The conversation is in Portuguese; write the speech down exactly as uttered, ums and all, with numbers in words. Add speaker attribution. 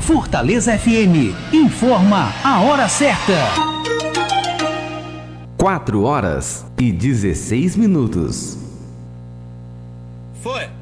Speaker 1: Fortaleza F M informa a hora certa.
Speaker 2: quatro horas e dezesseis minutos.
Speaker 3: Foi!